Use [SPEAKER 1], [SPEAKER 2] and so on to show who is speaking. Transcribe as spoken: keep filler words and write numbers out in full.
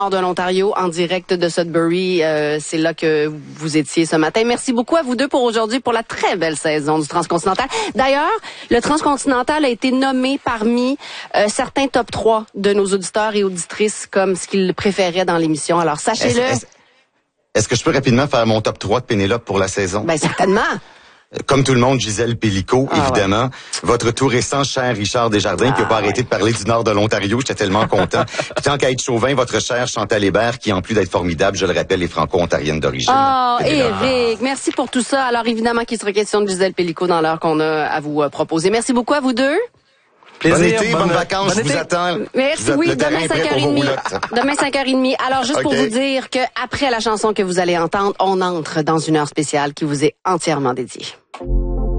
[SPEAKER 1] de l'Ontario, en direct de Sudbury. Euh, c'est là que vous étiez ce matin. Merci beaucoup à vous deux pour aujourd'hui, pour la très belle saison du Transcontinental. D'ailleurs, le Transcontinental a été nommé parmi euh, certains top trois de nos auditeurs et auditrices comme ce qu'ils préféraient dans l'émission. Alors, sachez-le.
[SPEAKER 2] Est-ce, est-ce, est-ce que je peux rapidement faire mon top trois de Pénélope pour la saison?
[SPEAKER 1] Ben, certainement.
[SPEAKER 2] Comme tout le monde, Gisèle Pélico, ah, évidemment. Ouais. Votre tout récent, cher Richard Desjardins, ah, qui n'a pas ouais. arrêté de parler du nord de l'Ontario. J'étais tellement content. Puis tant qu'à être chauvin, votre chère Chantal Hébert, qui en plus d'être formidable, je le rappelle, est franco-ontarienne d'origine.
[SPEAKER 1] Oh, Éric, merci pour tout ça. Alors évidemment qu'il sera question de Gisèle Pélico dans l'heure qu'on a à vous euh, proposer. Merci beaucoup à vous deux.
[SPEAKER 2] Plaisir, bon été, bonnes, bonnes vacances, bon je vous attends.
[SPEAKER 1] Merci,
[SPEAKER 2] vous
[SPEAKER 1] oui, demain cinq heures trente. Demain cinq heures trente. Alors, juste okay. pour vous dire que après la chanson que vous allez entendre, on entre dans une heure spéciale qui vous est entièrement dédiée.